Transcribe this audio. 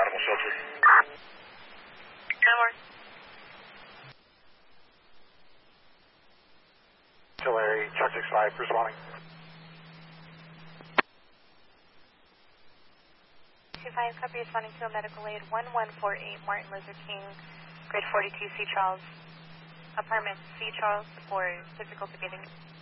Animal Shelter. Artillery, Chuck 65, responding. 25, copy, responding to a medical aid 1148 Martin Luther King, grid 42, C. Charles, apartment C. Charles for physical beginning.